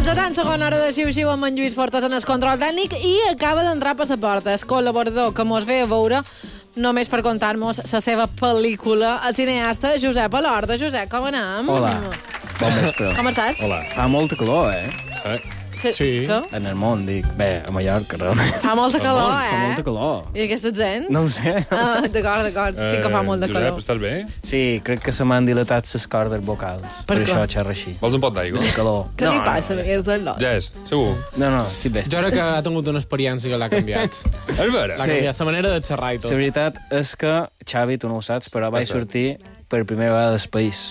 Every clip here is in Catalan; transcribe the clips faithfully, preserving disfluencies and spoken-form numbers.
Encetant segona hora de xiu-xiu amb en Lluís Fortes en el control tècnic i acaba d'entrar a Passaporta, el col·laborador que mos ve a veure només per contar-nos la seva pel·lícula, el cineasta Josep Alorda. Josep, com anem? Hola, bon vespre. Com estàs? Hola. Fa molta calor, eh? Eh? Que, Sí. Que? En el món, dic. Bé, a Mallorca, realment. Fa molta calor, eh? Fa molta calor. I aquesta gent? No ho sé. Ah, d'acord, d'acord. Sí que fa molt de calor. Josep, estàs bé? Sí, crec que se m'han dilatat les cordes vocals. Per Per, què? això xerra així. Vols un pot d'aigua? La calor. Què li passa? No, No, és del lot. Ja és, segur. no, no, estic bé. Jo crec que ha tingut una experiència que l'ha canviat. És vera? L'ha Sí. canviat la manera de xerrar i tot. La veritat és que, Xavi, tu no ho saps, però vaig Passa. sortir per primera vegada del país.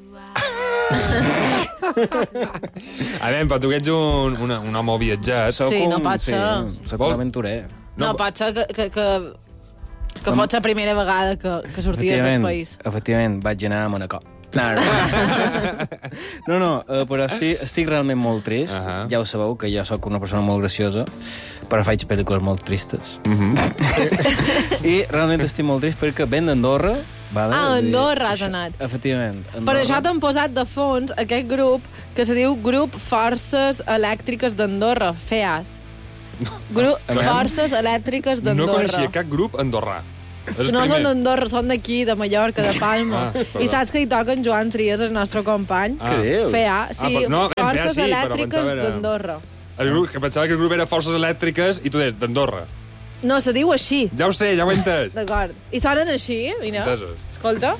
A veure, però tu que ets un, una, un home viatjat. Soc Sí, no un- pot ser. Sí, soc un Vols- aventurer. No, No, pot ser que, que, que, que fos la primera vegada que, que sorties del país. Efectivament, vaig anar a Manacor. No, no, no, no eh, però estic, estic realment molt trist. Uh Ahà. -huh. Ja ho sabeu, que jo sóc una persona molt graciosa, però faig pel·lícules molt tristes. Uh -huh. I realment estic molt trist perquè ben d'Andorra... Vale? Ah, a És a dir, Andorra has això- anat. Efectivament. Per Andorra. això t'han posat de fons aquest grup que se diu Grup Forces Elèctriques d'Andorra, FEAS. Grup A veure. Forces Elèctriques No d'Andorra. coneixia cap grup andorrà. És el No primer. són d'Andorra, són d'aquí, de Mallorca, de Palma. Ah, perdó. I saps que hi toquen Joan Trias, el nostre company? Ah. Què dius? FEA, Ah, sí, però- no, en FEA Forces sí, però Elèctriques pensava era- d'Andorra. El grup, que pensava que el grup era Forces Elèctriques i tu deies d'Andorra. No, se diu així. Ja ho sé, ja ho he entès. D'acord. I sonen així, mira. Entesos. Escolta.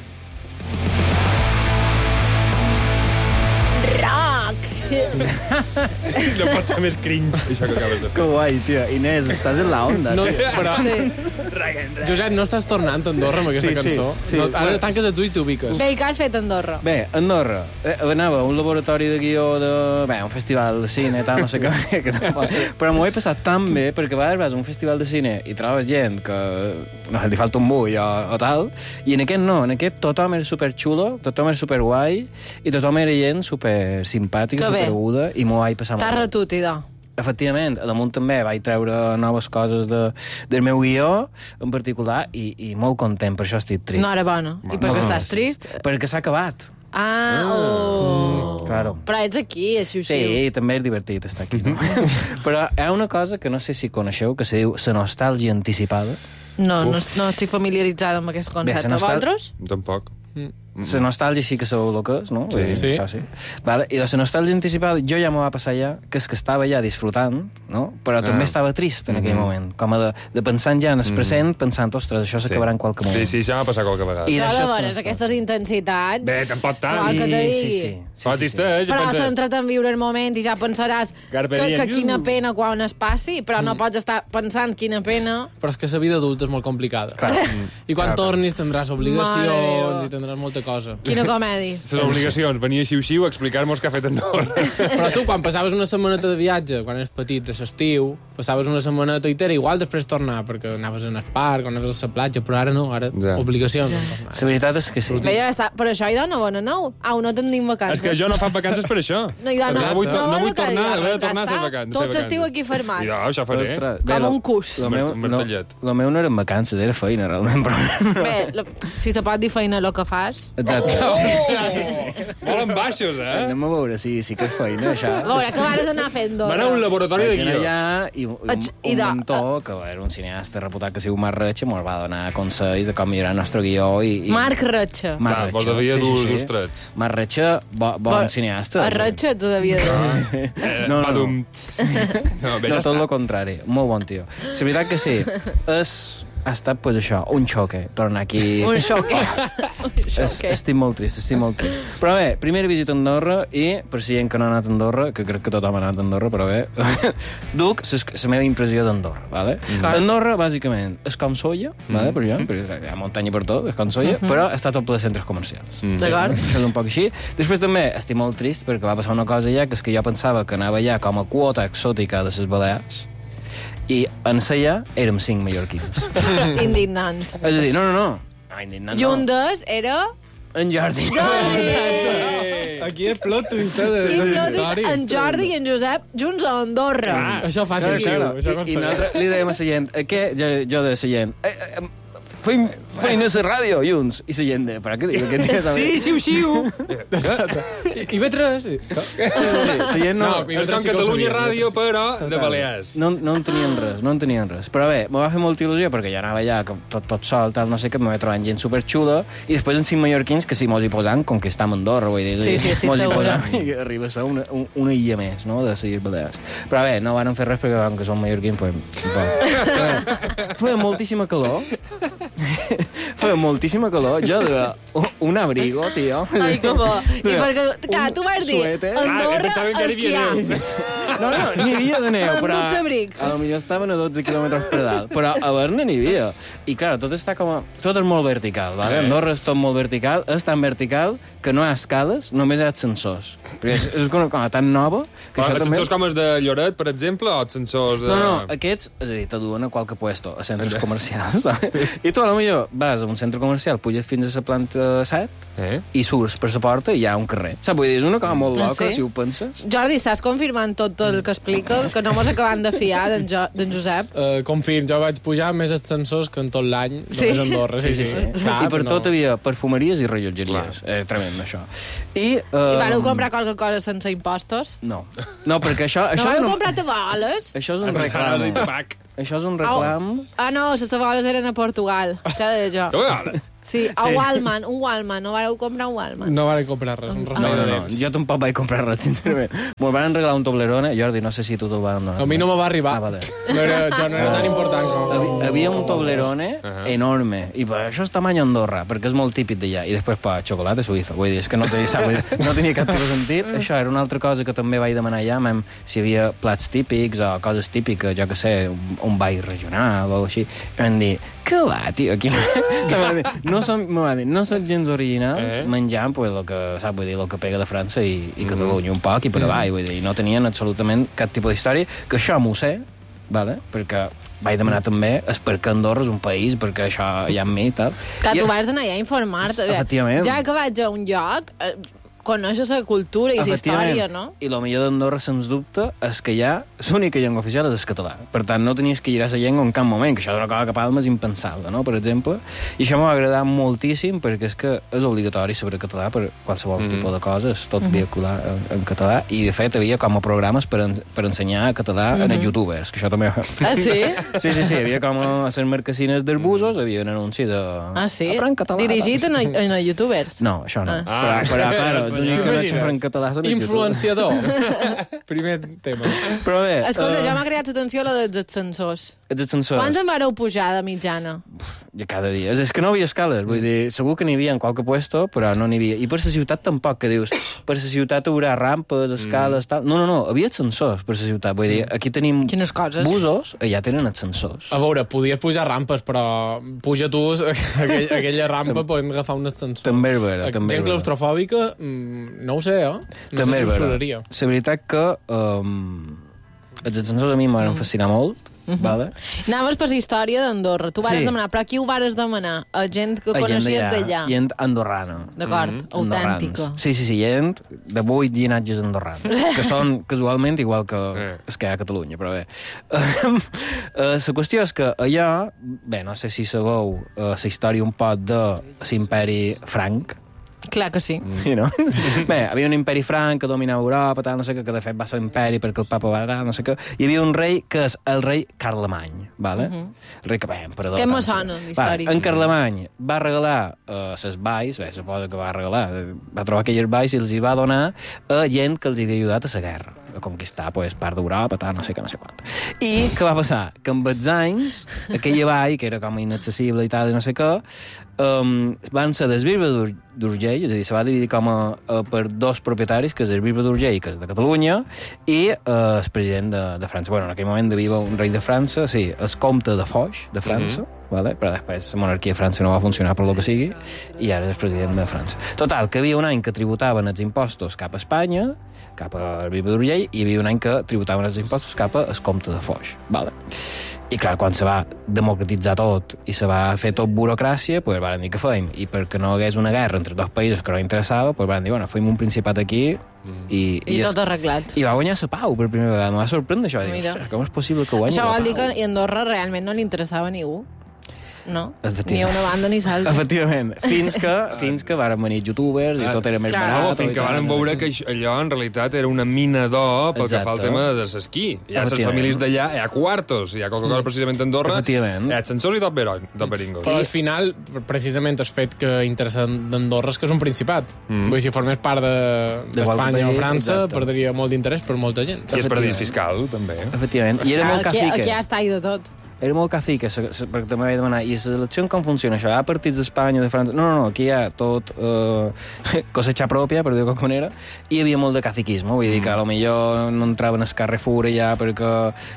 Rock! No pot ser més cringe, això que acabes de fer. Que guai, tia. Inés, estàs en la onda. No, tia. però, Sí. Josep, no estàs tornant a Andorra amb aquesta Sí, sí, cançó? sí. No, ara tanques els ulls i t'ubiques. Bé, i què has fet a Andorra? Bé, Andorra. Eh, anava a un laboratori de guió de... Bé, un festival de cine, tal, no sé què. que tampoc- Però m'ho he passat tan bé, perquè a vegades vas a un festival de cine i trobes gent que no sé, li falta un bull o, o tal, i en aquest no, en aquest tothom era superxulo, tothom era superguai, i tothom era gent supersimpàtica, Que bé. superaguda, i m'ho vaig passar T'has molt bé. retut, idò. Efectivament, a damunt també vaig treure noves coses de, del meu guió, en particular, i, i molt content, per això estic trist. No era bona. I per què estàs trist? Perquè s'ha acabat. Ah, oh. Claro. Però ets aquí, a xiu-xiu. Sí, també és divertit estar aquí, no? Però hi ha una cosa que no sé si coneixeu, que se diu la nostàlgia anticipada. No, no, no estic familiaritzada amb aquest concepte. Bé, se n'està- Vosaltres? Tampoc. La nostàlgia sí que sabeu el que és, no? Sí. Vull dir, Sí. Això sí. Vale? I la nostàlgia anticipada, jo ja m'ho va passar ja, que és que estava ja disfrutant, no? Però també Ah. estava trist en aquell moment. Com a de, de pensant ja en el present, pensant, ostres, això s'acabarà en qualque moment. Sí, sí, això m'ha passat qualque vegada. I Però d'això de et veres, nostàlgia. aquestes intensitats... Bé, tampoc tant. Clar, que te sí, digui. sí, sí. Però sí, sí. existeix, Però pensa... centra't en viure el moment i ja pensaràs Carpe que, diem. que quina pena quan es passi, però no pots estar pensant quina pena... Però és que la vida adulta és molt complicada. Clar. I quan Clar, clar. tornis tindràs Mare obligacions meva. i tindràs molta cosa. Quina comèdia. Les obligacions, venir a xiu-xiu a explicar-nos què ha fet Andorra. Però tu, quan passaves una setmaneta de viatge, quan eres petit, de l'estiu, passaves una setmaneta i t'era igual després tornar, perquè anaves en el parc, o anaves a la platja, però ara no, ara Ja. obligacions. de tornar. La veritat és que sí. Bé, ja està. Per això hi dona bona nou. Au, no tenim vacances. És que jo no faig vacances per això. No hi dona. No vull, to- no vull bueno, que tornar, ja he de està. tornar a ser vacances. Tots estiu aquí fermat. I jo, això faré. Ostres, Com lo- un cus. Lo meu, Un no, martellet. lo meu no eren vacances, era feina, realment. Però... Bé, la, si se pot dir feina el que fas... Exacte. Oh! Volen baixos, eh? Anem a veure si, si que és feina, això. A veure, què vas anar fent, Va anar a un laboratori de Vaig anar guió. allà i un, Vaig- un, i de- un mentor, que era un cineasta reputat que es diu Marc Retxa, ens va donar consells de com millorar el nostre guió. I, i... Marc Retxa. Marc Clar, Retxa, vos devia sí, dur sí, dos sí. trets. Marc Retxa, bo, bon Bo- cineasta. A Retxa te devia dir. Eh, No, no, no. badum. No, bé, No, ja tot està. el contrari. Molt bon tio. La veritat que sí. És, ha estat, pues, això, un xoque. Tornar aquí... Un xoque. Un Es, xoque. estic molt trist, estic molt trist. Però bé, primera visita a Andorra i, per si gent que no ha anat a Andorra, que crec que tothom ha anat a Andorra, però bé, duc la meva impressió d'Andorra, vale? Clar. Andorra, bàsicament, és com Solla, vale, per allò, perquè hi ha muntanya per tot, és com Solla, però està tot ple de centres comercials. Mm. D'acord. Això és un poc així. Després també estic molt trist perquè va passar una cosa allà, que és que jo pensava que anava allà com a quota exòtica de les Balears, i en allà érem cinc mallorquins. Indignant. És a dir, no, no, no. no indignant, I un no. d'ells era... En Jordi. Aquí és plot twist eh, de, Quin de plot twist? història. En Jordi i en Josep junts a Andorra. Això fa Claro, xiu-xiu. claro. Això I, I aconsegueix. nosaltres li dèiem a la gent, eh, què? Jo, jo de la gent, eh, eh, feim feina a la ràdio, junts. I la gent de, però què diu? Sí, xiu, xiu. I ve tres. Sí, la gent no... No, És com Catalunya Ràdio, però de Balears. No, no en tenien res, no en tenien res. Però bé, me va fer molta il·lusió perquè ja anava allà que tot, tot sol, tal, no sé què, me vaig trobant gent superxula i després en cinc mallorquins que si mos hi posant conquistam Andorra, vull dir, Sí, sí, estic mos hi segura. posam i arriba a ser una, un- una illa més, no?, de les Illes Balears. Però bé, no van fer res perquè com que som mallorquins, pues, tampoc. Feia moltíssima calor. Feia moltíssima calor. Jo de un abrigo, tio. Ai, que bo. I perquè, clar, Un tu vas dir, suéter. Andorra, pensaven que hi havia esquiar. neu. Sí, sí. No, no, n'hi havia de neu, Amb però... dotze abric. A lo millor estaven a dotze quilòmetres per dalt, però a Berna n'hi havia. I, clar, tot està com a... Tot és molt vertical, vale? Eh. Andorra és tot molt vertical, és tan vertical que no hi ha escales, només hi ha ascensors. Perquè és, és una cosa tan nova que Però això els també... sensors com els de Lloret, per exemple, o els sensors de... No, no, aquests, és a dir, te duen a qualque puesto, a centres comercials, saps? I tu, a lo millor, vas a un centre comercial, puges fins a la planta set Eh? i surts per la porta i hi ha un carrer. Saps? Vull dir, és una cosa molt Ah, loca, sí? si ho penses. Jordi, estàs confirmant tot el que explica? Que no mos acabem de fiar d'en jo, d'en Josep? Uh, confirm, jo vaig pujar més ascensors que en tot l'any Sí. només a Andorra. Sí, sí, sí. Clar, I per no. tot havia perfumeries i rellotgeries. Era tremend, això. I, uh, I vareu comprar qualque cosa sense impostos? No. No, perquè això... No això vareu no... comprar taboles? Això és un Arrasades i reclam. tabac. Això és un reclam. Ah, no, les taboles eren a Portugal. Ja de jo. Que vegada. Sí, a Walman, un Walman. No vareu comprar un Walman? No vaig comprar res, un No, raspall no, de no. dents. Jo tampoc vaig comprar res, sincerament. M'ho van regalar un Toblerone. Jordi, no sé si tu te'l van donar. A mi no me va arribar. Ah, vale. No era, jo no era tan important com... Havi- Havia un Toblerone Uh -huh. enorme. I per això és tamany Andorra, perquè és molt típic d'allà. I després per xocolata suïssa. Vull dir, és que no tenia, sap, vull dir, no tenia cap tipus de sentit. Això era una altra cosa que també vaig demanar allà, mem, si hi havia plats típics o coses típiques, jo que sé, un, un ball regional o així. I vam dir, què va, tio, aquí no... no som, me va dir, no som gens originals, Eh? menjant, pues, el que, sap, vull dir, el que pega de França i, i Catalunya un poc i per avall, vull dir, no tenien absolutament cap tipus d'història, que això m'ho sé, vale? Perquè vaig demanar també és perquè Andorra és un país, perquè això hi ha amb mi i tal. Que I- tu vas anar allà a informar-te. Efectivament. Ja que vaig a un lloc, eh, coneixes la cultura i la Efectivament. història, no? I el millor d'Andorra, sens dubte, és que ja l'única llengua oficial és el català. Per tant, no tenies que girar la llengua en cap moment, que això és una cosa que Palma és impensable, no?, per exemple. I això m'ha agradat moltíssim perquè és que és obligatori saber català per qualsevol mm. tipus de coses, és tot mm -hmm. vehicular en, en català. I, de fet, havia com a programes per, en, per ensenyar català mm -hmm. en els youtubers, que això també... Ah, sí? Sí, sí, sí, hi havia com a les marquesines dels busos, havia un anunci de... Ah, sí? Aprèn català. Dirigit en, en els youtubers? No, això no. Ah. Però, però, clar, els únics que no T'imagines? xerren català són els Influenciador. Primer tema. youtubers. Però bé... Escolta, eh, ja m'ha creat atenció la dels ascensors. Els ascensors. Quants en vareu pujar de mitjana? Ja cada dia. És, és que no hi havia escales, vull dir, segur que n'hi havia en qualque puesto, però no n'hi havia. I per la ciutat tampoc, que dius, per la ciutat haurà rampes, escales, tal... No, no, no, havia ascensors per la ciutat, vull dir, aquí tenim Quines coses? busos, allà tenen ascensors. A veure, podies pujar rampes, però puja tu aquell, aquella rampa podem agafar un ascensor. També és vera, també és Gent vera. claustrofòbica, mm, no ho sé, eh? No També sé si és ho vera. sobraria. La veritat que um, els ascensors a mi m'han mm. fascinar molt, Mhm. vale? Anaves per la història d'Andorra. Tu vares Sí. demanar, però qui ho vares demanar? A gent que A gent coneixies d'allà. Gent andorrana. D'acord, autèntica. Andorrans. Sí, sí, sí, gent de vuit llinatges andorrans, que són casualment igual que Eh. els que hi ha a Catalunya, però bé. La qüestió és que allà, bé, no sé si sabeu uh, la història un poc de l'imperi franc, Clar que sí. sí, no? Bé, havia un imperi franc que dominava Europa, tal, no sé què, que de fet va ser imperi perquè el papa va anar, no sé què. Hi havia un rei que és el rei Carlemany, vale? Uh -huh. El rei que, bé, emperador... Què tal, me no sé sona, què. d'històric? Va, en Carlemany va regalar uh, ses valls, bé, suposa que va regalar, eh, va trobar aquelles valls i els hi va donar a gent que els havia ajudat a la guerra, a conquistar pues, part d'Europa, tal, no sé què, no sé quant. I què va passar? Que amb els anys, aquella vall, que era com inaccessible i tal, i no sé què, um, van ser des Bisbe d'Ur- d'Urgell, és a dir, se va dividir com a, a, per dos propietaris, que és el Bisbe d'Urgell, que és de Catalunya, i uh, el president de, de França. Bueno, en aquell moment devia un rei de França, sí, el comte de Foix, de França, mm -hmm. vale? Però després la monarquia de França no va funcionar per lo que sigui, i ara és el president de França. Total, que hi havia un any que tributaven els impostos cap a Espanya, cap al Bisbe d'Urgell, i hi havia un any que tributaven els impostos cap al comte de Foix. Vale? I clar, quan se va democratitzar tot i se va fer tot burocràcia, pues van dir que fèiem. I perquè no hagués una guerra entre dos països que no interessava, pues van dir, bueno, fèiem un principat aquí i... I tot arreglat. I va guanyar la pau per primera vegada. Em va sorprendre això. Va dir, Mira. ostres, com és possible que guanyi Això la vol dir pau? que a Andorra realment no li interessava a ningú. no? Ni una banda ni l'altra. Efectivament. Fins que, fins que varen venir youtubers i tot era més Clar. barat. No, fins que varen veure que això- allò en realitat era una mina d'or pel que fa al Exacte. tema de l'esquí. Hi ha les Efectivament. famílies d'allà, hi ha quartos, hi ha qualque cosa precisament a Andorra, Efectivament. hi ha ascensors i tot beron- tot beringos. Però al final, precisament, el fet que interessa d'Andorra és que és un principat. Mm. Vull dir, si formés part De qualsevol d'Espanya de, o país, França, exacte. perdria molt d'interès per molta gent. I és paradís fiscal, també. Efectivament. I era molt Aquí, cacique. aquí ja està i de tot. Era molt cacique, se- se- perquè també vaig demanar, i la selecció com funciona això? Hi ha partits d'Espanya, de França... No, no, no, aquí hi ha tot eh, cosecha pròpia, per dir-ho d'alguna manera, i hi havia molt de caciquisme, vull dir que a lo millor no entraven al Carrefour ja perquè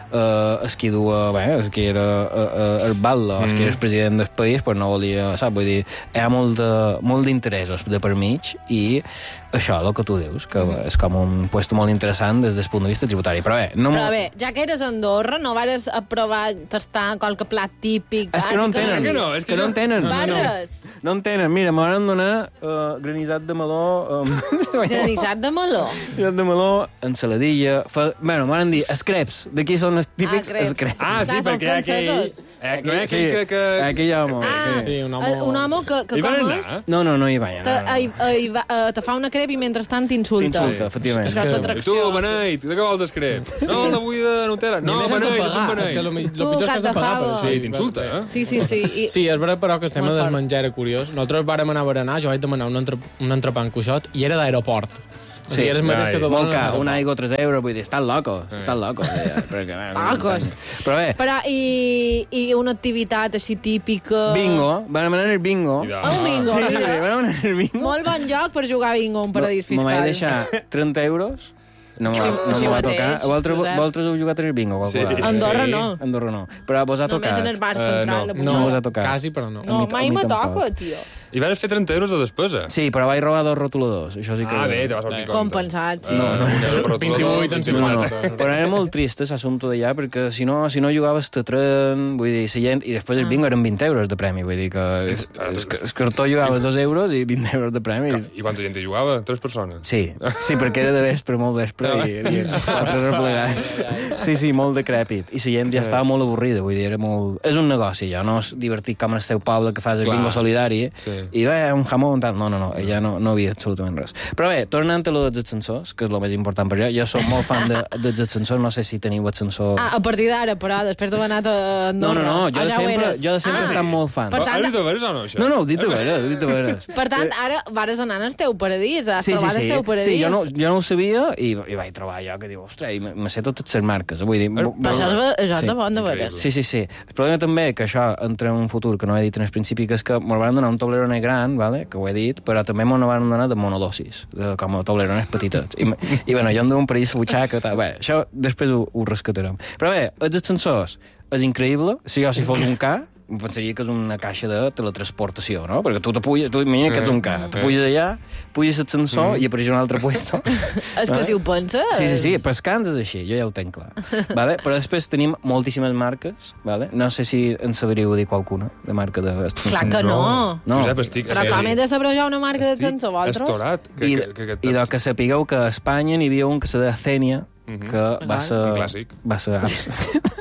eh, es qui duia, bé, es qui era eh, eh, el ballo, es qui era el president del país, pues no volia, saps? Vull dir, hi ha molt de- molt d'interessos de per mig, i això, el que tu dius, que és com un puesto molt interessant des del punt de vista tributari. Però bé, no... Però bé, ja que eres a Andorra, no vares a provar tastar qualque plat típic? És que no en Ah, tenen. que no, és que que no això- en tenen. Barres. No en tenen. Mira, m'han donat uh, granissat de meló... Um, Granissat de meló. granissat de meló, ensaladilla... Fa... Bueno, m'han dit escreps. D'aquí són els típics Ah, creps. escreps. Ah, sí, Clar, són perquè hi ha aquell... francesos. Eh, no hi ha aquell Sí, que... que... Aquell home. Ah, Sí. Sí, un home- eh, un home que, que Hi van com anar? és, No, no, no hi vaig te, anar. ai, ai, va, eh, te fa una crep i mentrestant t'insulta. T'insulta, efectivament. Això és I tu, atracció. Beneit, de què vols descrep? No, la vull de Nutella. No, I a més has de Beneit, pagar. tu un És que lo, Beneit. mi- lo Tu, pitjor és que has de pagar per Cartejava. això. Sí, t'insulta, eh? Sí, sí, sí. I, Sí, és veritat, però que el tema Molt del fort. menjar era curiós. Nosaltres vàrem anar a berenar, jo vaig demanar un, entre, un entrepà en cuixot i era d'aeroport. O sigui, Sí. era el mateix Ai, que te Molt donen a car, l'aeroport. una aigua tres euros, vull dir, estan locos, estan locos. Eh, perquè, eh, Locos. Però bé, Però, i, i una activitat així típica... bingo, van anar al bingo. Mira. Un bingo. Sí, sí, mira. van anar al bingo. Molt bon lloc per jugar a bingo, un paradís Me fiscal. vaig deixar trenta euros. No me va, Així- no així me va mateix, tocar. Vosaltres, Josep. vosaltres heu jugat al bingo? Sí. qualque vegada? Andorra Sí. no. Andorra no. Però vos ha Només tocat. en el bar Eh, central. no. de No Bunyol. us ha tocat. Quasi, però no. A No, mi- a mai mi me tampoc. toca, tio. I vas fer trenta euros de despesa. Sí, però vaig robar dos rotuladors. Això sí que... Ah, bé, te vas sortir compte. Compensat, sí. No, no, un euro per vint-i-vuit en rotulador, No, no, cinquanta. però era molt trist l'assumpte d'allà, perquè si no, si no jugaves te tren, vull dir, si gent, i després el bingo eren vint euros de premi, vull dir que es, es, es cartó jugaves dos euros i vint euros de premi. I quanta gent hi jugava? Tres persones? Sí, sí, perquè era de vespre, molt vespre, i hi havia quatre replegats. Sí, sí, molt decrèpit. I la gent ja estava molt avorrida, vull dir, era molt... És un negoci, ja, no és divertit com en el teu poble que fas el Clar. bingo solidari, Sí. i bé, un jamón, tal. No, no, no, ja no, no havia absolutament res. Però bé, tornant a lo dels ascensors, que és el més important per jo, jo soc molt fan de, dels ascensors, no sé si teniu ascensor... Ah, a partir d'ara, però, després d'haver anat a No, Andorra. no, no, jo Ah, de ja ho sempre, eres. jo de sempre Ah, he estat molt fan. Per Per tant- Has dit de veres o no, això? No, no, ho dit de veres, ho dit de veres. Per tant, ara vares anar al teu paradís, has Sí, sí, trobat sí. el teu paradís. Sí, jo no, jo no ho sabia i, i vaig trobar allò que diu, ostres, i me, me sé totes les marques. Vull dir, Però Però això és, això és Sí. de bon de veres. Increïble. Sí, sí, sí. El problema també que això entra en un futur que no he dit en el principi, que és que m'ho van donar un toblerone gran, vale? Que ho he dit, però també m'ho van donar de monodosis, de, com a toblerones petitets. I, i bueno, jo em dono un parell de butxaca, tal. Bé, això després ho, ho rescatarem. Però bé, els ascensors és increïble. Si jo si fos un K, em pensaria que és una caixa de teletransportació, no? Perquè tu t'apuges, tu imagina que ets un K, t'apuges allà, puges l'ascensor i apareix un altre puesto. És que si ho penses... Sí, sí, sí, pescants és així, jo ja ho tenc clar. Vale? Però després tenim moltíssimes marques, vale? No sé si en sabríeu dir qualcuna, de marca de... Clar que no. No. Josep, estic... Però com he de saber jo una marca d'ascensor, vosaltres? Estic estorat. Que, I, que, que, que, i de que sapigueu que a Espanya n'hi havia un que se deia Cenia, que va ser... Un clàssic. Va ser, abs...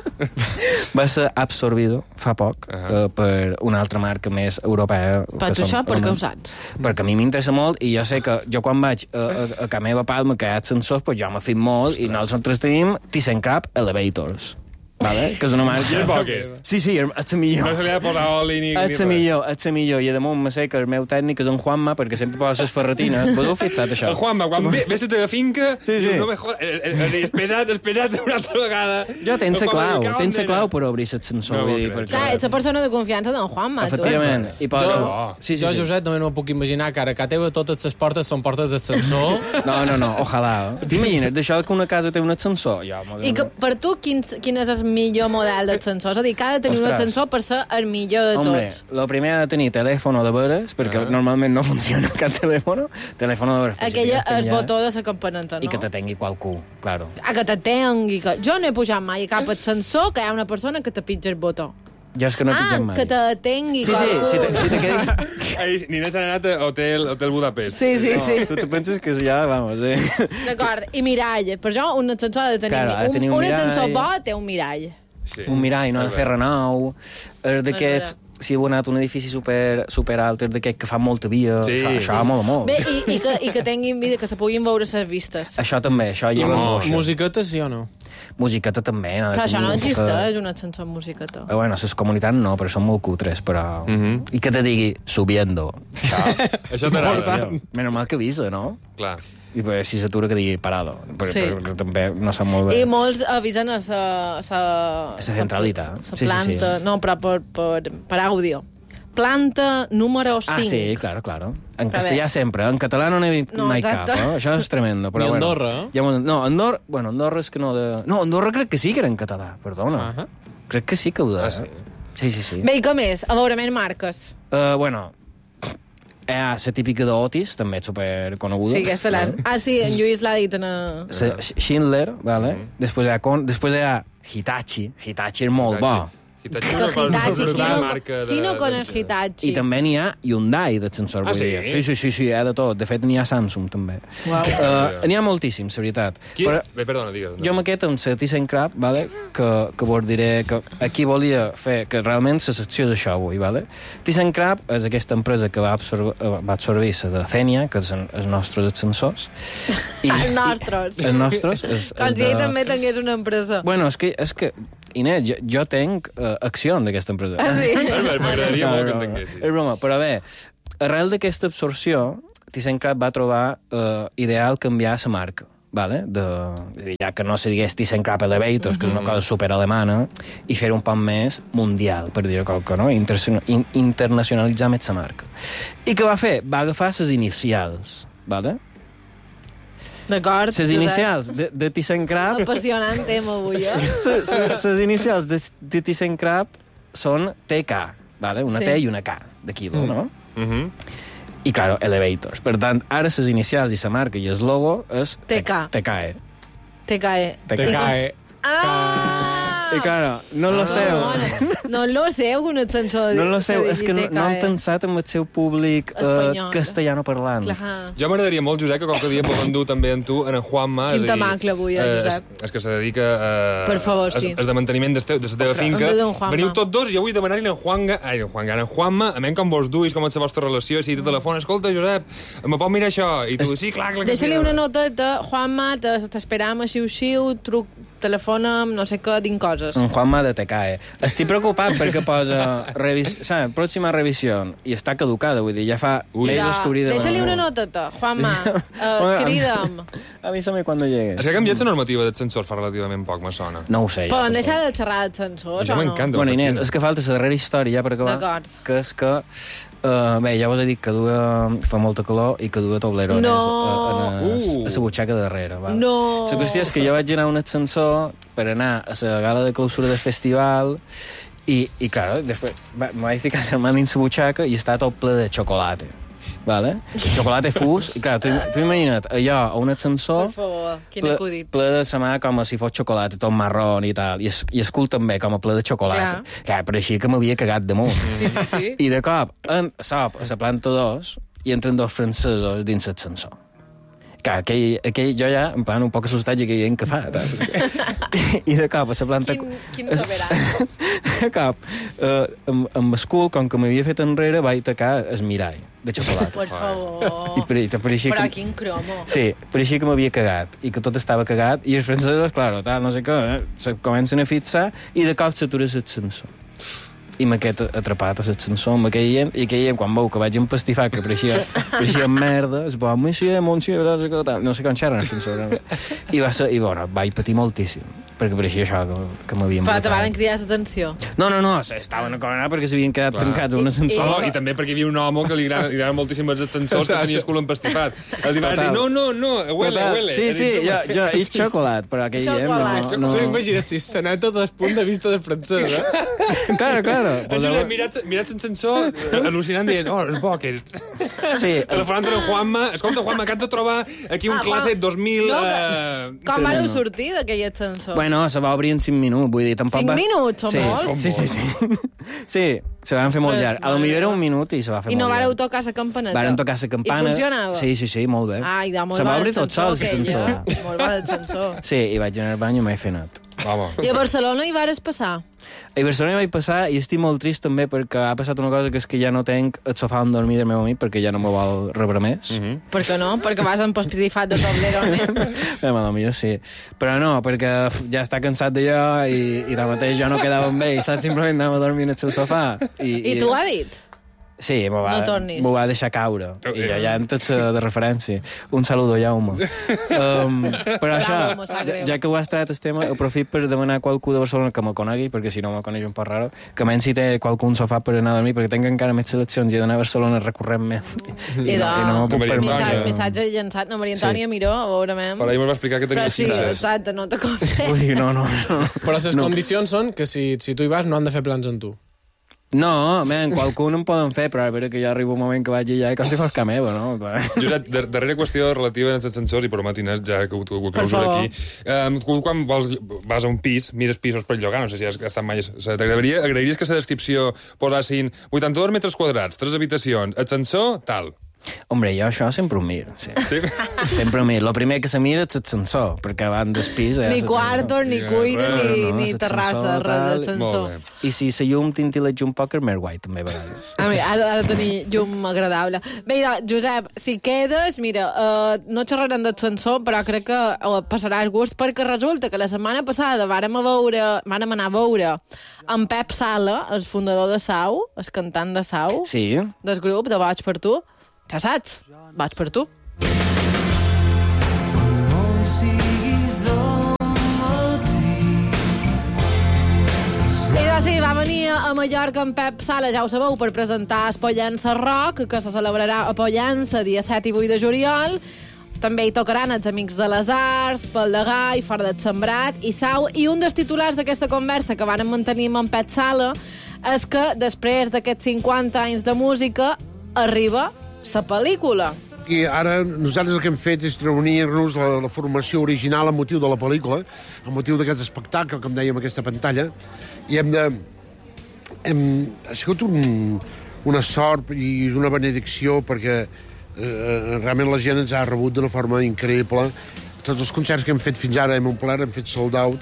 va ser absorbido fa poc Uh -huh. uh, per una altra marca més europea. Però que tu són això per què ho alemanys. saps? Perquè a mi m'interessa molt i jo sé que jo quan vaig a, a, a Ca meva Palma, que hi ha ascensors, pues jo m'ha fet molt. Ostres. I nosaltres tenim ThyssenKrupp Elevators. Vale? Que és una marca... I és bo, aquest. Sí, sí, és la millor. No se li ha de posar oli ni... Ets la millor, ets la millor. I damunt me sé que el meu tècnic és en Juanma, perquè sempre posa les ferretines. Vos heu fixat, això? El Juanma, quan ve, ve a la teva finca, Sí, sí. diu, no me jodas, eh, eh, és pesat, és pesat una altra vegada. Jo tens la El Juanma clau, diu, "Cago en tens la nena". clau per obrir l'ascensor. No, vull dir, crec. perquè... Clar, ets la persona de confiança d'en Juanma, tu. Efectivament. I posa... Jo, Sí, sí, jo sí. Josep, només no m'ho puc imaginar que ara a casa teva totes les portes són portes d'ascensor. No, no, no, ojalà. T'imagines, d'això que una casa té un ascensor? Jo, I que per tu, quin, quin és el millor model d'ascensor? És a dir, que ha de tenir un Ostres. ascensor per ser el millor de Hombre, tots. lo primer ha de tenir telèfon de veres, perquè Ah. normalment no funciona cap telèfon. Telèfon de veres. Aquella, el botó de la campaneta, no? I que te tengui qualcú, claro. Ah, que te tengui. Que... Jo no he pujat mai a cap ascensor que hi ha una persona que te pitja el botó. Jo és que no he ah, pitjat mai. que te tengui. Sí, sí, qualcú. si te, si te quedis... Ai, ni no s'han anat a Hotel, Hotel Budapest. Sí, sí, No, sí. tu te penses que ja, vamos, eh? D'acord. I mirall. Per jo, un ascensor ha de tenir... Claro, ha de tenir un un, mirall. ascensor bo té un mirall. Sí. Un mirall, no ha de fer renou. És d'aquests... si heu anat a un edifici super, super alt, d'aquest que fa molta via, Sí, això, això sí. mola molt. Bé, i, i, que, i que tinguin vídeo, que se puguin veure les vistes. Això també, això I lleva mo- motion. musiquetes, sí o no? Musiqueta també. No, Però això no un poc- existeix, un ascensor amb musiqueta. Eh, bueno, les comunitats no, però són molt cutres, però... Mhm. I que te digui, subiendo. Això, Això t'agrada. tio, menys mal que avisa, no? Clar. I per, si s'atura que digui parado. Però, Sí. però, també no sap molt bé. I molts avisen a sa... sa Sa centralitat. Sa Sí, sí, planta, sí. no, però per, per, per àudio. Planta número cinc. Ah, sí, claro, claro. En Però castellà bé. sempre. En català no n'he vist No, mai cap, exacte. eh? Això és tremendo. Però Ni bueno, Andorra, eh? Hi ha molt... No, Andorra... Bueno, Andorra és que no de... No, Andorra crec que sí que era en català, perdona. Ahà. Crec que sí que ho de... Ah, sí? Sí, sí, sí. Bé, i què més? A veure, més marques. Uh, bueno, eh, la típica d'Otis, també és superconeguda. Sí, aquesta l'has... Ah, sí, en Lluís l'ha dit en... A... Se- Schindler, vale? Després hi ha, Con... Després hi ha Hitachi. Hitachi és molt bo. Hitachi Que és una cosa- Hitachi, una qui no, marca de- qui no de- coneix Hitachi? I també n'hi ha Hyundai d'ascensor. Ah, vull sí? dir. Sí, sí, sí, sí, hi ha de tot. De fet, n'hi ha Samsung, també. Uau. Uh, n'hi ha moltíssims, la veritat. Qui? Però Bé, perdona, digues. jo amb aquest, amb la ThyssenKrupp, vale? que, que vos diré que aquí volia fer, que realment la secció és això avui. Vale? ThyssenKrupp és aquesta empresa que va absorber, va absorbir la de Zenia, que són els nostres ascensors. I, Els nostres. Els nostres. És, Com si ell també tingués una empresa. Bueno, és que, és que Inés, jo, jo tenc uh, acció d'aquesta empresa. Ah, sí? M'agradaria molt que en no, tinguessis. És broma, però bé, arrel d'aquesta absorció, ThyssenKrupp va trobar uh, ideal canviar la marca. Vale? De, és dir, ja que no se digués ThyssenKrupp Elevators, que és una cosa superalemana, i fer un poc més mundial, per dir-ho qualque, no? Interna in internacionalitzar més la marca. I què va fer? Va agafar les inicials, vale? D'acord. Les inicials de, de ThyssenKrupp... Apassionant tema avui, eh? Les inicials de, de ThyssenKrupp són T K, vale? Una Sí. T i una K de quilo, Mm. no? Mhm. I, claro, Elevators. Per tant, ara les inicials i la marca i el logo és T K. T K E. Te cae. Te Te cae. cae. Ah! I, claro, no lo sé. No, no lo sé, un ascensor. No lo sé, és que no, Te no han cae. pensat en el seu públic eh, Espanyol. castellano parlant. Clar. Jo m'agradaria molt, Josep, que qualque dia puguem dur també amb tu en en Juanma. Quin és a dir, temacle avui, eh, és, Josep? és que se dedica a... Per favor, sí. És, és de manteniment de, de la teva Ostres, finca. hem de dur en Juanma. Veniu tots dos i jo vull demanar-li en Juanga... Ai, en Juanga, en Juanma, a menys com vos duis, com és la vostra relació, si te telefona, escolta, Josep, me pot mirar això? I tu, sí, clar, clar que sí. Deixa-li una noteta, Juanma, te- t'esperam a xiu-xiu, truc, telefona'm, no sé què, tinc coses. En Juanma de T K E. Estic preocupat perquè posa revis... saps, pròxima revisió i està caducada, vull dir, ja fa Ui. mesos que hauria de... Deixa-li una noteta, Juanma, uh, Bueno, crida'm. Avísame quan llegue. És que ha canviat la normativa d'ascensor fa relativament poc, me sona. No ho sé. jo Poden tampoc. deixar de xerrar d'ascensors, Jo o no? m'encanta. Bueno, Inés, Fatxina. és que falta la darrera història ja per acabar. D'acord. Que és que... Uh, bé, ja us he dit que duia, fa molta calor i que duia toblerones No. a, a, a, Uh. a la butxaca de darrere. Val? No. La qüestió és que jo vaig anar a un ascensor per anar a la gala de clausura del festival i, i clar, després va- me vaig ficar la mà dins la butxaca i està tot ple de xocolata. Vale? Xocolata fus. I clar, tu, tu imagina't allò a un ascensor Per favor, quin ple, acudit. ple de sa mà com si fos xocolata, tot marró i tal. I, es, i el cul també, com a ple de xocolata. Clar. Clar, pareixia que m'havia cagat damunt. Sí, sí, sí. I de cop, en sop, a la planta dos, i entren dos francesos dins l'ascensor. Clar, aquell, aquell, jo ja, en plan, un poc assustat, i aquell què fa? Tal? I, I de cop, a la planta... Quin, quin soberà. De cop, eh, amb, amb el cul, com que m'havia fet enrere, vaig tacar el mirall de xocolata. Per favor. I pare, pareixia Però que... quin cromo. Sí, pareixia que m'havia cagat i que tot estava cagat i els francesos, clar, tal, no sé què, eh, se comencen a fixar i de cop s'atura l'ascensor. I m'he quedat atrapat a l'ascensor amb aquell gent, i aquell gent, quan veu que vaig empastifar, que pareixia, pareixia merda, es va, monsieur, monsieur, no sé què, tal, no sé com xerren l'ascensor. No? I, va ser, I, bueno, vaig patir moltíssim, perquè pareixia això, que, que m'havien Però te embrutat. van cridar l'atenció. No, no, no, estaven a comanar perquè s'havien quedat Clar. tancats a un ascensor. Oh, i també perquè hi havia un home que li agrada, li agrada moltíssim els ascensors que tenia el cul empastifat. El van dir, no, no, no, huele, Total. huele. Sí, He sí, dit, jo, jo, i xocolat, però aquell gent Xocolat. no... Tu no... imagina't si s'anat tot el punt de vista de francès, eh? Claro, claro. En Josep, mirat, mirat l'ascensor, al·lucinant, dient, oh, és bo aquest. Sí, Telefonant amb Juanma, escolta, Juanma, acabo de trobar aquí un Ah, classe Juan- dos mil... No, eh, Com vareu Tremendo. sortir d'aquell ascensor? bueno, se va obrir en cinc minuts, vull dir, tampoc Cinc va... minuts, són sí, molts? Sí, sí, sí. Sí, se van fer molt Ostres, llarg. A lo mare millor era meva. un minut i se va fer I no molt vareu llarg. tocar la campaneta? Varen tocar la campana. I funcionava? Sí, sí, sí, molt bé. Ai, de molt se va bon obrir tot sol, ascensor, aquell, l'ascensor. eh? Molt bon ascensor. Sí, i vaig anar al bany i m'he fet net. Home. I a Barcelona hi vares passar? A Barcelona vaig passar i estic molt trist també perquè ha passat una cosa que és que ja no tenc el sofà on dormir del meu amic perquè ja no me vol rebre més. Mm -hmm. Per què no? Perquè vas en pospisifat de Toblerone. Bé, potser sí. Però no, perquè ja està cansat d'allò i, i tanmateix jo no quedava amb ell, saps? Simplement anava a dormir en el seu sofà. I, I tu ho ha dit? Sí, m'ho va, no va deixar caure. I jo ja en tots de referència. Un saludo, Jaume. Um, però això, Bravo, ja, ja que ho has tret el tema, aprofit per demanar a qualcú de Barcelona que me conegui, perquè si no me coneix un poc raro, que menys si té qualcú un sofà per anar a dormir, perquè tinc encara més seleccions i he d'anar a Barcelona recorrentment. I, I, no, i no m'ho puc permetre. Missatge, missatge llançat. No, Maria Antònia, sí. Miró, a veure... Per ahir me'n va explicar que tenia Però sí, xinxes. exacte, no te compres. Ui, no, no, no. Però les no. condicions són que si, si tu hi vas no han de fer plans amb tu. No, man, qualcú no em poden fer, però a veure que ja arriba un moment que vaig allà com si fos ca meva, no? Josep, dar darrera qüestió relativa als ascensors, i prometines, ja que ho, ho Per clausura favor. aquí. Um, quan vols, vas a un pis, mires pisos per llogar, no sé si has estat mai... T'agradaria agrairies que la descripció posassin vuitanta-dos metres quadrats, tres habitacions, ascensor, tal. Hombre, jo això sempre ho miro, sí. Sí? Sempre ho miro. El primer que se mira és l'ascensor, perquè abans del pis... Ni quartos, ni cuina, res, ni, no, ni és terrassa, ascensor, res Molt d'ascensor. bé. I si la llum tintileja un poc, és més guai, també, a vegades. A mi, ha, de- ha de tenir llum agradable. Bé, doncs, Josep, si quedes, mira, uh, no xerrarem d'ascensor, però crec que uh, passaràs gust, perquè resulta que la setmana passada vàrem, a veure, vàrem anar a veure en Pep Sala, el fundador de Sau, el cantant de Sau, Sí. del grup de Vaig per tu. Ja saps, vaig per tu. I doncs sí, va venir a Mallorca en Pep Sala, ja ho sabeu, per presentar Espollença Rock, que se celebrarà a Pollença dia set i vuit de juliol. També hi tocaran els Amics de les Arts, Pel de Gai, Fort del Sembrat i Sau. I un dels titulars d'aquesta conversa que van mantenir amb en Pep Sala és que després d'aquests cinquanta anys de música arriba la pel·lícula. I ara nosaltres el que hem fet és reunir-nos la, la formació original amb motiu de la pel·lícula, amb motiu d'aquest espectacle, com dèiem, aquesta pantalla, i hem de... Hem, ha sigut un, una sort i una benedicció perquè eh, realment la gent ens ha rebut d'una forma increïble. Tots els concerts que hem fet fins ara hem omplert, hem fet sold out,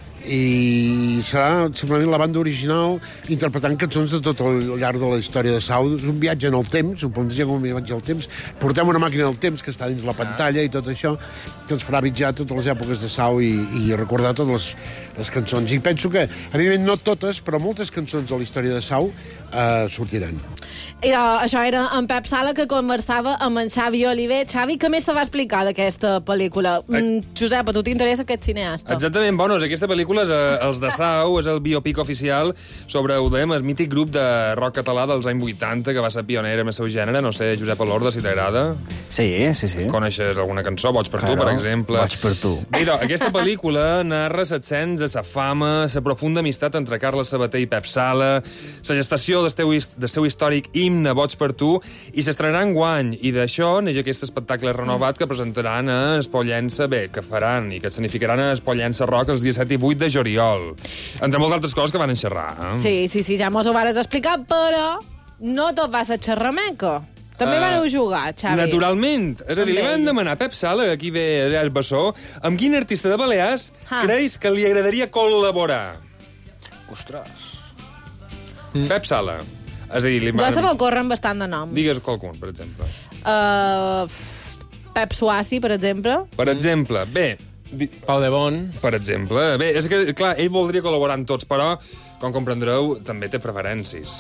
i serà simplement la banda original interpretant cançons de tot el llarg de la història de Sau. És un viatge en el temps, ho plantegem com un viatge al temps. Portem una màquina del temps que està dins la pantalla i tot això, que ens farà viatjar totes les èpoques de Sau i, i recordar totes les, les cançons. I penso que, evidentment, no totes, però moltes cançons de la història de Sau eh, sortiran. I uh, això era en Pep Sala, que conversava amb en Xavi Oliver. Xavi, què més te va explicar d'aquesta pel·lícula? Mm, Josep, a tu t'interessa aquest cineasta? Exactament, bueno, aquesta pel·lícula és eh, els de Sau, és el biopic oficial sobre, ho dèiem, el mític grup de rock català dels anys vuitanta, que va ser pioner en el seu gènere. No sé, Josep Alorda, si t'agrada. Sí, sí, sí. Coneixes alguna cançó? Boig per Claro, tu, per exemple. Boig per tu. Bé, doncs, aquesta pel·lícula narra l'ascens de la fama, la profunda amistat entre Carles Sabater i Pep Sala, la gestació del seu, del seu històric himne Boig per tu, i s'estrenarà enguany, i d'això neix aquest espectacle renovat que presentaran a Espollença, bé, que faran i que escenificaran a Espollença Rock els dies set i vuit de juliol. Entre moltes altres coses que van enxerrar. Eh? Sí, sí, sí, ja mos ho vares explicar, però no tot va ser xerrameca. També Uh, vareu jugar, Xavi. Naturalment. És a dir, li Amb van ell. demanar a Pep Sala, aquí ve el Bessó, amb quin artista de Balears Ah. creus que li agradaria col·laborar? Ostres. Pep Sala. És a dir, li Jo se van... m'ocorren bastant de noms. Digues qualcun, per exemple. Uh, Pep Suassi, per exemple. Per exemple, bé, di... Pau de Bon. per exemple, bé, és que, clar, ell voldria col·laborar amb tots, però, com comprendreu, també té preferències.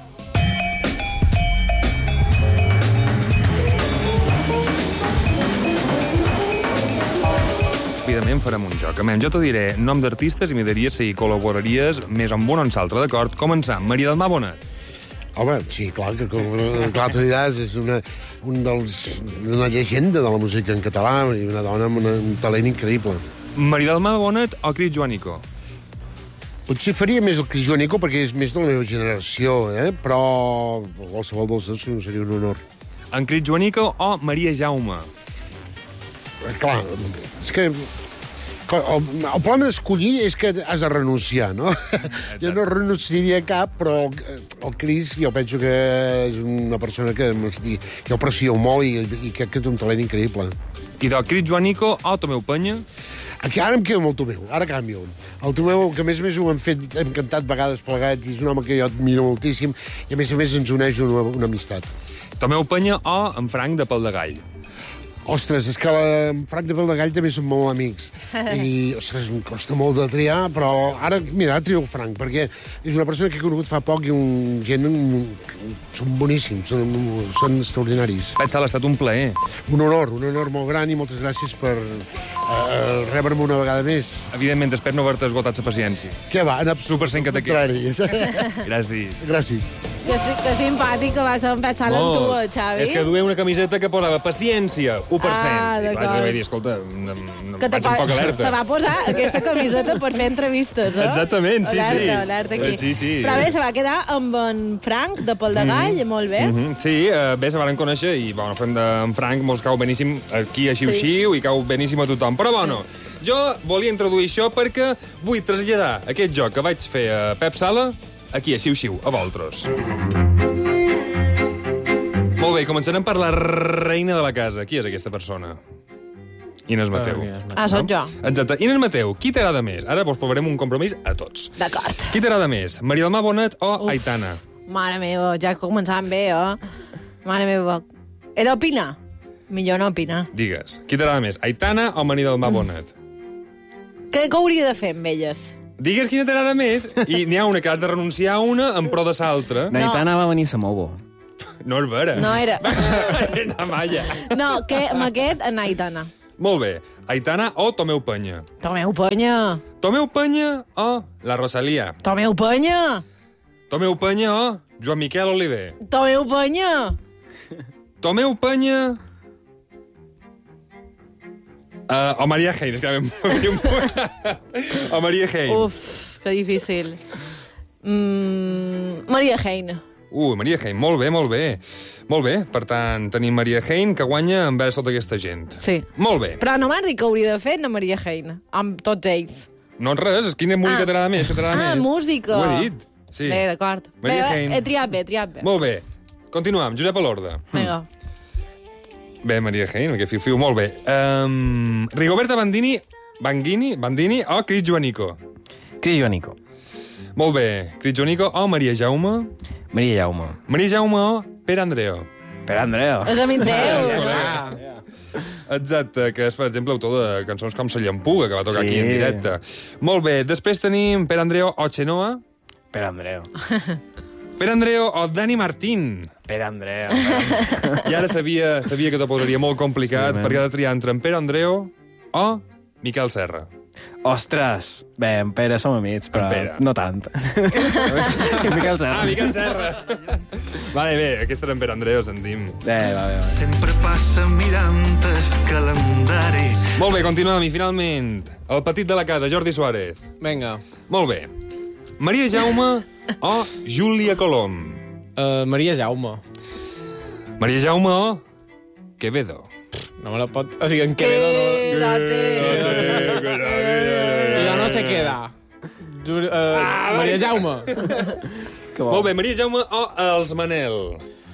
Evidentment farem un joc. Amem, jo t'ho diré nom d'artistes i m'hi diries si col·laboraries més amb un o amb l'altre, d'acord? Començam. Maria del Mar Bonet. Home, sí, clar, que com, clar, t'ho diràs, és una, un dels, una llegenda de la música en català i una dona amb una, un talent increïble. Maria del Mar Bonet o Cris Joanico? Potser faria més el Cris Joanico perquè és més de la meva generació, eh? Però qualsevol dels dos seria un honor. En Cris Joanico o Maria Jaume? Eh, Clar, és que el, el problema d'escollir és que has de renunciar, no? Jo no renunciaria a cap, però el Cris jo penso que és una persona que jo aprecio molt i, i crec que té un talent increïble. I de Cris Joanico o Tomeu Penya? Aquí ara em quedo amb el Tomeu, ara canvio. El Tomeu, que a més a més ho hem fet, hem cantat vegades plegats, i és un home que jo admiro moltíssim, i a més a més ens uneix una, una amistat. Tomeu Penya o en Frank de Pel de Gall? Ostres, és que la, en Frank de Pel de Gall també som molt amics. I, ostres, em costa molt de triar, però ara, mira, ara trio el Frank, perquè és una persona que he conegut fa poc i un gent... Un, són boníssims, són, són extraordinaris. Pep Sala, ha estat un plaer. Un honor, un honor molt gran i moltes gràcies per uh, rebre-me una vegada més. Evidentment, espero no haver-te esgotat la paciència. Què va? En Super sent que te quedes. Gràcies. Gràcies. Que, que simpàtic que va ser en Pep Sala amb tu, eh, Xavi. És que duia una camiseta que posava paciència, u per cent. Ah, I clar, d'acord. jo vaig dir, escolta, em, em Que vaig un poc alerta. se va posar aquesta camiseta per fer entrevistes, eh? Exactament, sí, alerta, sí. Alerta aquí. Eh, sí, sí. Però bé, se va quedar amb en Frank, de Pel de Gall, mm. molt bé. Mm -hmm. Sí, uh, bé, se van conèixer i, bueno, fem d'en Frank, mos cau beníssim aquí a Xiu-Xiu, sí. I cau beníssim a tothom. Però, bueno, jo volia introduir això perquè vull traslladar aquest joc que vaig fer a Pep Sala aquí a Xiu-Xiu, a vosaltres. Molt bé, començarem per la reina de la casa. Qui és aquesta persona? Inés Mateu. Uh, Inés Mateu. Ah, sóc jo. Exacte. Inés Mateu, qui t'agrada més? Ara doncs, posarem un compromís a tots. D'acord. Qui t'agrada més? Maria del Mar Bonet o Uf. Aitana? Mare meva, ja començàvem bé, eh? Mare meva. He d'opinar? Millor no opinar. Digues, qui t'agrada més? Aitana o Maria del Mar Bonet? Què, què hauria de fer amb elles? Digues quina t'agrada més i n'hi ha una que has de renunciar a una en pro de l'altra. No. Naitana va venir a Samovo. No és vera. No era. Era Malla. No, que amb aquest, en Aitana. Molt bé. Aitana o Tomeu Penya? Tomeu Penya. Tomeu Penya o la Rosalia? Tomeu Penya. Tomeu Penya o Joan Miquel Oliver? Tomeu Penya. Tomeu Penya... Uh, o Maria Hein, és que ara m'he... O Maria Hein. Uf, que difícil. Mm, Maria Hein. Uh, Maria Hein, molt bé, molt bé. Molt bé, per tant, tenim Maria Hein, que guanya envers tota aquesta gent. Sí. Molt bé. Però no m'has dit que hauria de fer na Maria Hein, amb tots ells. No res, és quina música Ah. t'agrada més, que t'agrada Ah, més. música. Ho he dit, sí. Bé, d'acord. Maria Bé, Hein. he triat bé, he triat bé. Molt bé. Continuem, Josep Alorda. Vinga. Bé, Maria Hein, aquest fiu-fiu, molt bé. Um, Rigoberta Bandini, Banghini, Bandini o Cris Joanico? Cris Joanico. Molt bé. Cris Joanico o Maria Jaume? Maria Jaume. Maria Jaume o Pere Andreu? Pere Andreu. És amic teu. Ah. Exacte, que és, per exemple, autor de cançons com La Llampuga, que va tocar Sí. aquí en directe. Molt bé. Després tenim Pere Andreu o Chenoa? Pere Andreu. Pere Andreu o Dani Martín? Pere Andreu. I ara sabia, sabia que t'ho posaria molt complicat, Sí, perquè ha de triar entre en Pere Andreu o Miquel Serra. Ostres. Bé, en Pere som amics, però En Pere. no tant. Miquel Serra. Ah, Miquel Serra. Vale, bé, aquest era en Pere Andreu, sentim. Bé, va bé, va. Sempre passa mirant el calendari. Molt bé, continuem, i finalment, el petit de la casa, Jordi Suárez. Vinga. Molt bé. Maria Jaume o Júlia Colom? Uh, Maria Jaume. Maria Jaume o Quevedo? No me la pot... O sigui, en Quevedo no... Quédate. I no, no se queda. Uh, ah, Maria Jaume. Que bo. Molt bé, Maria Jaume o els Manel?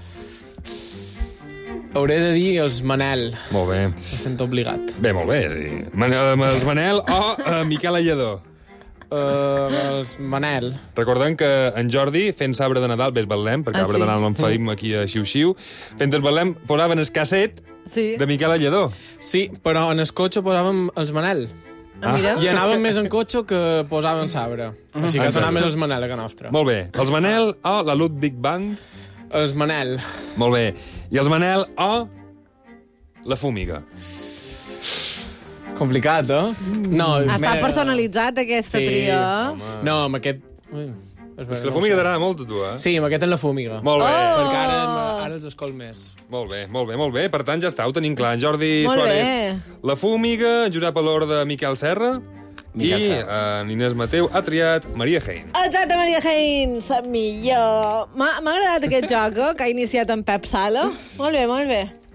Hauré de dir els Manel. Molt bé. Me sento obligat. Bé, molt bé. Sí. Manel, els Manel o uh, Miquel Allador? Uh, els Manel. Recordem que en Jordi, fent sabre de Nadal, ves Betlem, perquè Ah, arbre sí. de Nadal no en feim aquí a Xiu-Xiu, fent el Betlem posaven el casset Sí. de Miquel Allador. Sí, però en el cotxe posàvem els Manel. Ah. Mira. I anàvem més en cotxe que posàvem sabre. Així que sonava més els Manel que nostre. Molt bé. Els Manel o la Ludwig Band? Els Manel. Molt bé. I els Manel o la Fúmiga? Complicat, eh? No, Està me- personalitzat, aquesta Sí. tria. No, amb aquest... Ui, És que la Fúmiga t'agrada molt, a tu, eh? Sí, amb aquest és la Fúmiga. Molt bé. Oh! Perquè ara, ara els escol més. Molt bé, molt bé, molt bé. Per tant, ja està, ho tenim clar. En Jordi Molt Suárez, bé. la Fúmiga, en Josep Alorda, Miquel Serra, Miquel i Serra. en Inés Mateu ha triat Maria Hein. Exacte, Maria Hein, la millor. M'ha m'ha agradat aquest joc, eh, que ha iniciat en Pep Sala. Molt bé, molt bé.